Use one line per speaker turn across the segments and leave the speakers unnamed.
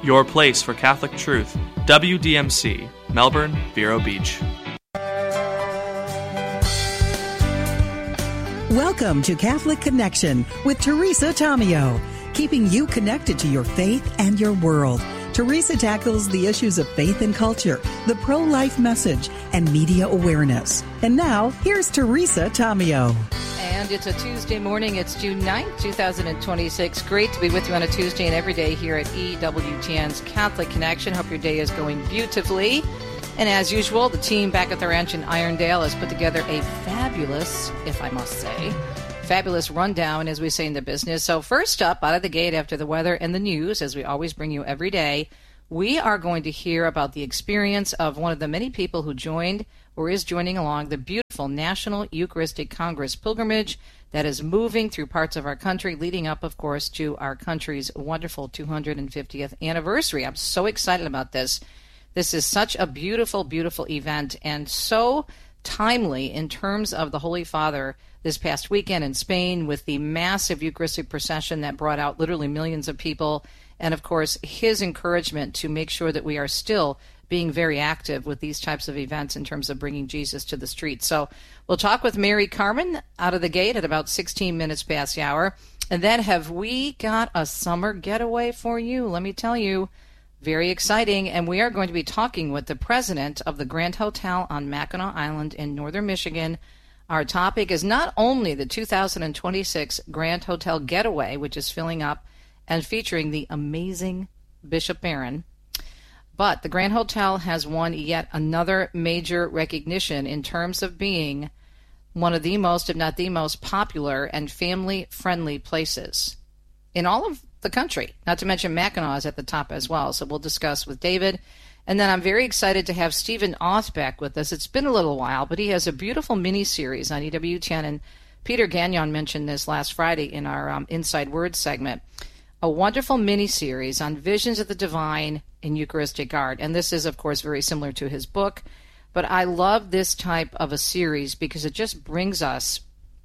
Your place for Catholic truth. WDMC, Melbourne, Vero Beach.
Welcome to Catholic Connection with Teresa Tomeo, keeping you connected to your faith and your world. Teresa tackles the issues of faith and culture, the pro-life message, and media awareness. And now, here's Teresa Tomeo.
And it's a Tuesday morning. It's June 9th, 2026. Great to be with you on a Tuesday and every day here at EWTN's Catholic Connection. Hope your day is going beautifully. And as usual, the team back at the ranch in Irondale has put together a fabulous, if I must say, fabulous rundown, as we say in the business. So first up, out of the gate after the weather and the news, as we always bring you every day, we are going to hear about the experience of one of the many people who joined or is joining along the beautiful National Eucharistic Congress pilgrimage that is moving through parts of our country, leading up, of course, to our country's wonderful 250th anniversary. I'm so excited about this. This is such a beautiful, beautiful event and so timely in terms of the Holy Father this past weekend in Spain with the massive Eucharistic procession that brought out literally millions of people. And, of course, his encouragement to make sure that we are still being very active with these types of events in terms of bringing Jesus to the streets. So we'll talk with Mary Carmen out of the gate at about 16 minutes past the hour. And then have we got a summer getaway for you? Let me tell you, very exciting. And we are going to be talking with the president of the Grand Hotel on Mackinac Island in northern Michigan. Our topic is not only the 2026 Grand Hotel Getaway, which is filling up and featuring the amazing Bishop Barron, but the Grand Hotel has won yet another major recognition in terms of being one of the most, if not the most, popular and family-friendly places in all of the country. Not to mention Mackinac is at the top as well. So we'll discuss with David. And then I'm very excited to have Stephen Othbeck with us. It's been a little while, but he has a beautiful mini-series on EWTN. And Peter Gagnon mentioned this last Friday in our Inside Words segment. A wonderful mini-series on visions of the divine in Eucharistic art. And this is, of course, very similar to his book. But I love this type of a series because it just brings us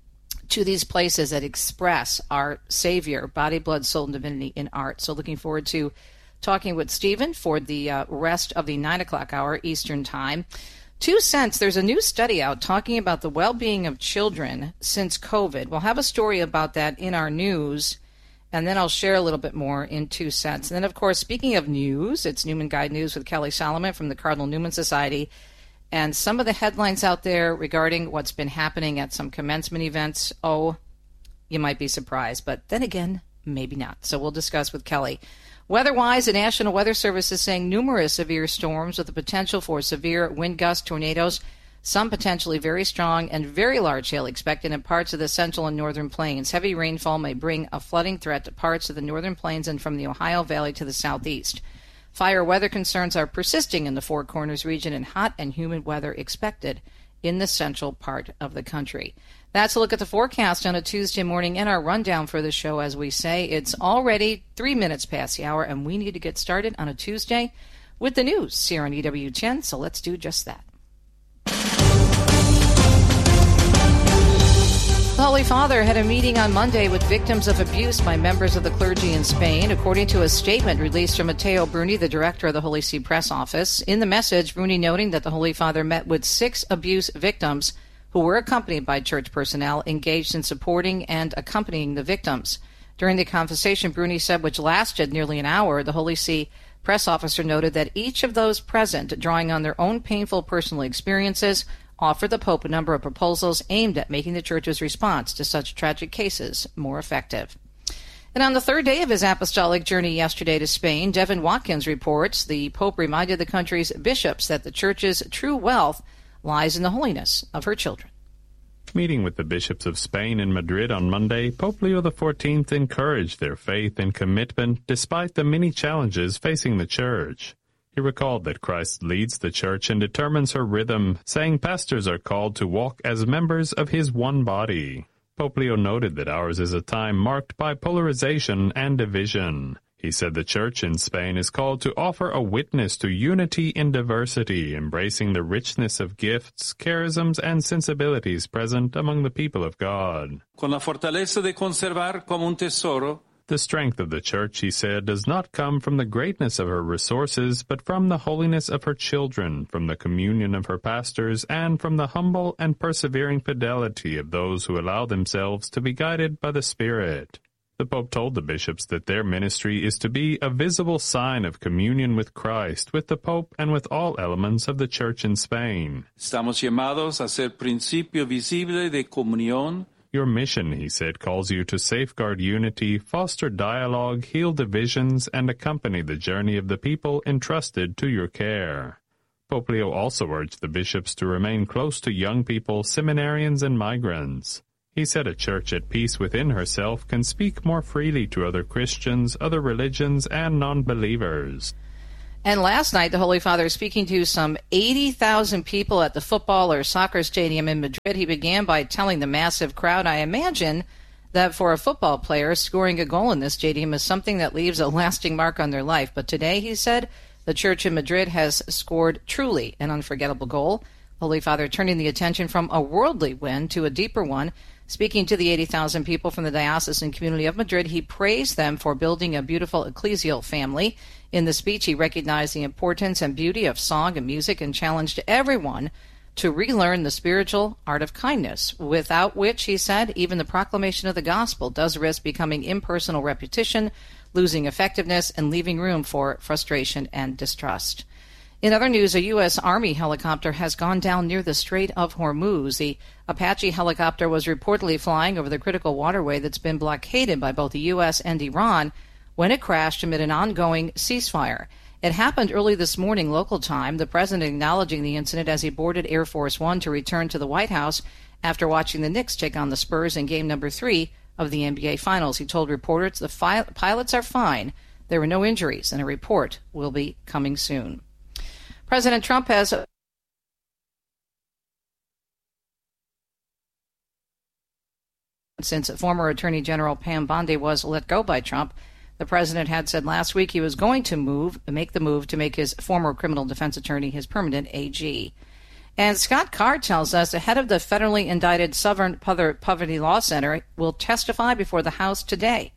to these places that express our Savior, body, blood, soul, and divinity in art. So looking forward to talking with Stephen for the rest of the 9 o'clock hour Eastern Time. 2 cents, there's a new study out talking about the well-being of children since COVID. We'll have a story about that in our news. And then I'll share a little bit more in 2 cents. And then, of course, speaking of news, it's Newman Guide News with Kelly Solomon from the Cardinal Newman Society. And some of the headlines out there regarding what's been happening at some commencement events, oh, you might be surprised. But then again, maybe not. So we'll discuss with Kelly. Weather-wise, the National Weather Service is saying numerous severe storms with the potential for severe wind gusts, tornadoes, some potentially very strong and very large hail expected in parts of the central and northern plains. Heavy rainfall may bring a flooding threat to parts of the northern plains and from the Ohio Valley to the southeast. Fire weather concerns are persisting in the Four Corners region and hot and humid weather expected in the central part of the country. That's a look at the forecast on a Tuesday morning and our rundown for the show. As we say, it's already 3 minutes past the hour and we need to get started on a Tuesday with the news here on EWTN, so let's do just that. The Holy Father had a meeting on Monday with victims of abuse by members of the clergy in Spain, according to a statement released from Matteo Bruni, the director of the Holy See Press Office. In the message, Bruni noting that the Holy Father met with 6 abuse victims who were accompanied by church personnel engaged in supporting and accompanying the victims. During the conversation, Bruni said, which lasted nearly an hour, the Holy See press officer noted that each of those present, drawing on their own painful personal experiences, offered the Pope a number of proposals aimed at making the Church's response to such tragic cases more effective. And on the third day of his apostolic journey yesterday to Spain, Devin Watkins reports the Pope reminded the country's bishops that the Church's true wealth lies in the holiness of her children.
Meeting with the bishops of Spain in Madrid on Monday, Pope Leo XIV encouraged their faith and commitment despite the many challenges facing the Church. He recalled that Christ leads the Church and determines her rhythm, saying pastors are called to walk as members of his one body. Pope Leo noted that ours is a time marked by polarization and division. He said the Church in Spain is called to offer a witness to unity in diversity, embracing the richness of gifts, charisms, and sensibilities present among the people of God.
Con la fortaleza de conservar como un tesoro
The strength of the church, he said, does not come from the greatness of her resources, but from the holiness of her children, from the communion of her pastors, and from the humble and persevering fidelity of those who allow themselves to be guided by the Spirit. The Pope told the bishops that their ministry is to be a visible sign of communion with Christ, with the Pope, and with all elements of the Church in Spain.
Estamos llamados a ser principio visible de comunión.
Your mission, he said, calls you to safeguard unity, foster dialogue, heal divisions, and accompany the journey of the people entrusted to your care. Pope Leo also urged the bishops to remain close to young people, seminarians, and migrants. He said a church at peace within herself can speak more freely to other Christians, other religions, and non-believers.
And last night, the Holy Father, speaking to some 80,000 people at the football or soccer stadium in Madrid, he began by telling the massive crowd, I imagine that for a football player, scoring a goal in this stadium is something that leaves a lasting mark on their life. But today, he said, the church in Madrid has scored truly an unforgettable goal. Holy Father turning the attention from a worldly win to a deeper one. Speaking to the 80,000 people from the diocesan community of Madrid, he praised them for building a beautiful ecclesial family. In the speech, he recognized the importance and beauty of song and music and challenged everyone to relearn the spiritual art of kindness, without which, he said, even the proclamation of the gospel does risk becoming impersonal repetition, losing effectiveness, and leaving room for frustration and distrust. In other news, a U.S. Army helicopter has gone down near the Strait of Hormuz. The Apache helicopter was reportedly flying over the critical waterway that's been blockaded by both the U.S. and Iran when it crashed amid an ongoing ceasefire. It happened early this morning local time, the president acknowledging the incident as he boarded Air Force One to return to the White House after watching the Knicks take on the Spurs in game number 3 of the NBA Finals. He told reporters the pilots are fine, there were no injuries, and a report will be coming soon. President Trump has since former Attorney General Pam Bondi was let go by Trump. The president had said last week he was going to make the move to make his former criminal defense attorney his permanent AG. And Scott Carr tells us the head of the federally indicted Southern Poverty Law Center will testify before the House today.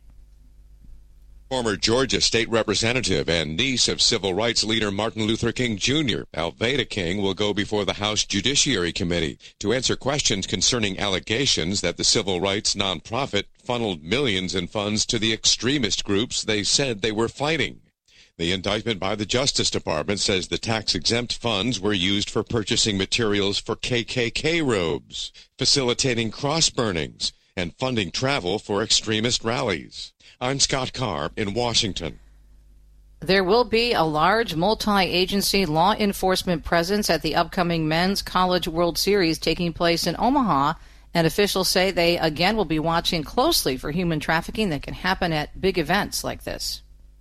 Former Georgia state representative and niece of civil rights leader Martin Luther King Jr., Alveda King, will go before the House Judiciary Committee to answer questions concerning allegations that the civil rights nonprofit funneled millions in funds to the extremist groups they said they were fighting. The indictment by the Justice Department says the tax-exempt funds were used for purchasing materials for KKK robes, facilitating cross-burnings, and funding travel for extremist rallies. I'm Scott Carr in Washington.
There will be a large multi-agency law enforcement presence at the upcoming Men's College World Series taking place in Omaha, and officials say they again will be watching closely for human trafficking that can happen at big events like this.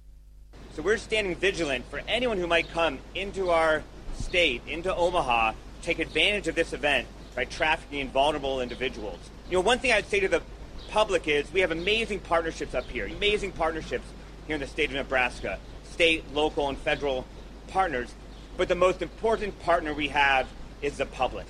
So we're standing vigilant for anyone who might come into our state, into Omaha, take advantage of this event by trafficking vulnerable individuals. You know, one thing I'd say to the public is we have amazing partnerships up here, amazing partnerships here in the state of Nebraska, state, local, and federal partners. But the most important partner we have is the public.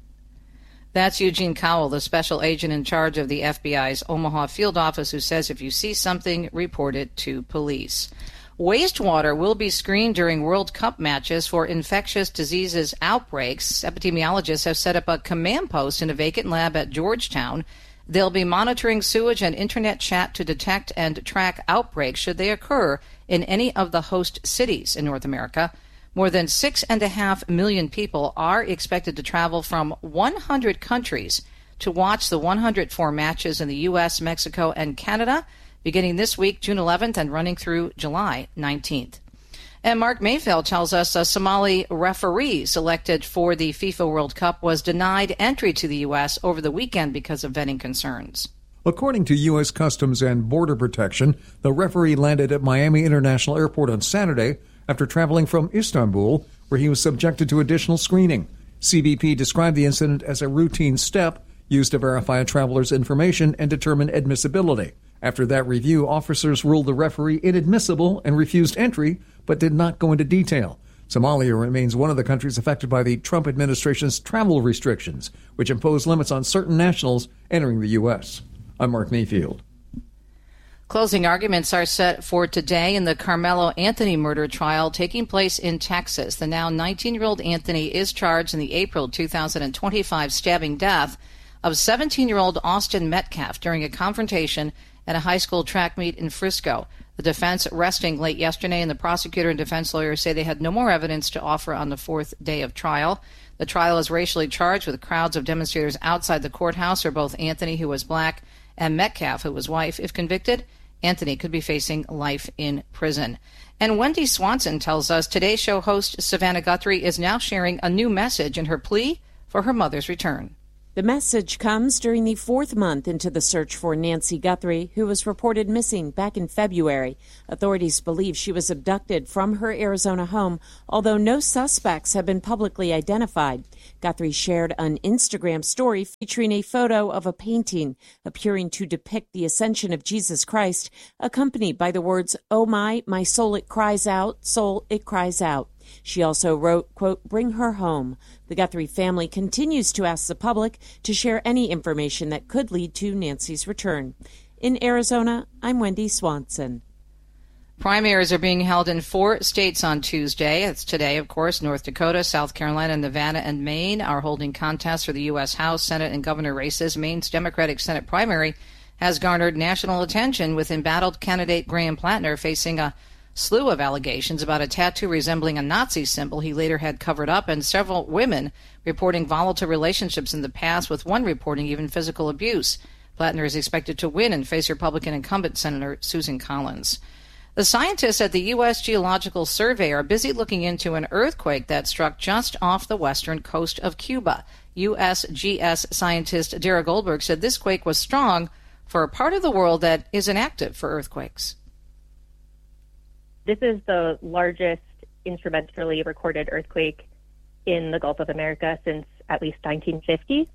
That's Eugene Cowell, the special agent in charge of the FBI's Omaha field office, who says if you see something, report it to police. Wastewater will be screened during World Cup matches for infectious diseases outbreaks. Epidemiologists have set up a command post in a vacant lab at Georgetown. They'll be monitoring sewage and internet chat to detect and track outbreaks should they occur in any of the host cities in North America. More than 6.5 million people are expected to travel from 100 countries to watch the 104 matches in the U.S., Mexico, and Canada, beginning this week, June 11th, and running through July 19th. And Mark Mayfield tells us a Somali referee selected for the FIFA World Cup was denied entry to the U.S. over the weekend because of vetting concerns.
According to U.S. Customs and Border Protection, the referee landed at Miami International Airport on Saturday after traveling from Istanbul, where he was subjected to additional screening. CBP described the incident as a routine step used to verify a traveler's information and determine admissibility. After that review, officers ruled the referee inadmissible and refused entry, but did not go into detail. Somalia remains one of the countries affected by the Trump administration's travel restrictions, which impose limits on certain nationals entering the U.S. I'm Mark Mayfield.
Closing arguments are set for today in the Carmelo Anthony murder trial taking place in Texas. The now 19-year-old Anthony is charged in the April 2025 stabbing death of 17-year-old Austin Metcalf during a confrontation at a high school track meet in Frisco. The defense resting late yesterday, and the prosecutor and defense lawyers say they had no more evidence to offer on the fourth day of trial. The trial is racially charged, with crowds of demonstrators outside the courthouse for both Anthony, who was black, and Metcalf, who was white. If convicted, Anthony could be facing life in prison. And Wendy Swanson tells us Today's Show host Savannah Guthrie is now sharing a new message in her plea for her mother's return.
The message comes during the fourth month into the search for Nancy Guthrie, who was reported missing back in February. Authorities believe she was abducted from her Arizona home, although no suspects have been publicly identified. Guthrie shared an Instagram story featuring a photo of a painting appearing to depict the ascension of Jesus Christ, accompanied by the words, "Oh my soul it cries out, soul it cries out." She also wrote, quote, "Bring her home." The Guthrie family continues to ask the public to share any information that could lead to Nancy's return. In Arizona, I'm Wendy Swanson.
Primaries are being held in 4 states on Tuesday. It's today, of course. North Dakota, South Carolina, Nevada, and Maine are holding contests for the U.S. House, Senate, and governor races. Maine's Democratic Senate primary has garnered national attention, with embattled candidate Graham Plattner facing a slew of allegations about a tattoo resembling a Nazi symbol he later had covered up, and several women reporting volatile relationships in the past, with one reporting even physical abuse. Plattner is expected to win and face Republican incumbent Senator Susan Collins. The scientists at the U.S. Geological Survey are busy looking into an earthquake that struck just off the western coast of Cuba. USGS scientist Dara Goldberg said this quake was strong for a part of the world that isn't active for earthquakes.
This is the largest instrumentally recorded earthquake in the Gulf of America since at least 1950.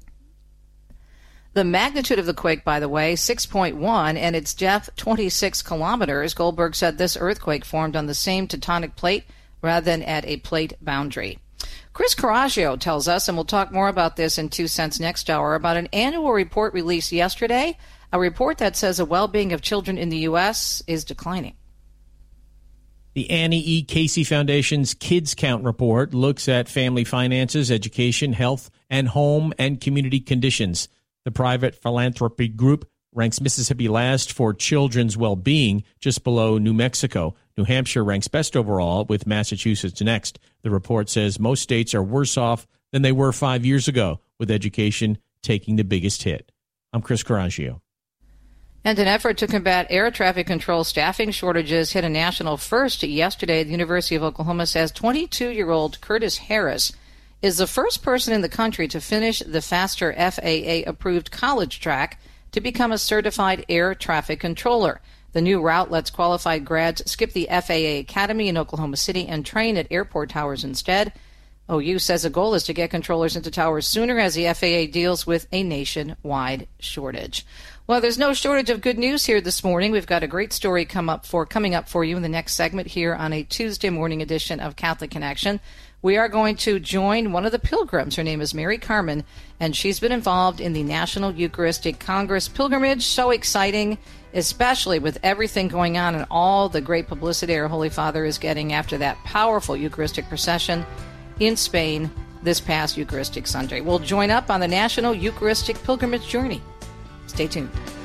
The magnitude of the quake, by the way, 6.1, and its depth 26 kilometers. Goldberg said this earthquake formed on the same tectonic plate rather than at a plate boundary. Chris Coraggio tells us, and we'll talk more about this in 2 Cents next hour, about an annual report released yesterday, a report that says the well-being of children in the U.S. is declining.
The Annie E. Casey Foundation's Kids Count report looks at family finances, education, health, and home and community conditions. The private philanthropy group ranks Mississippi last for children's well-being, just below New Mexico. New Hampshire ranks best overall, with Massachusetts next. The report says most states are worse off than they were 5 years ago, with education taking the biggest hit. I'm Chris Coraggio.
And an effort to combat air traffic control staffing shortages hit a national first yesterday. The University of Oklahoma says 22-year-old Curtis Harris is the first person in the country to finish the faster FAA-approved college track to become a certified air traffic controller. The new route lets qualified grads skip the FAA Academy in Oklahoma City and train at airport towers instead. OU says the goal is to get controllers into towers sooner as the FAA deals with a nationwide shortage. Well, there's no shortage of good news here this morning. We've got a great story coming up for you in the next segment here on a Tuesday morning edition of Catholic Connection. We are going to join one of the pilgrims. Her name is Mary Carmen, and she's been involved in the National Eucharistic Congress pilgrimage. So exciting, especially with everything going on and all the great publicity our Holy Father is getting after that powerful Eucharistic procession in Spain this past Eucharistic Sunday. We'll join up on the National Eucharistic Pilgrimage Journey. Stay tuned.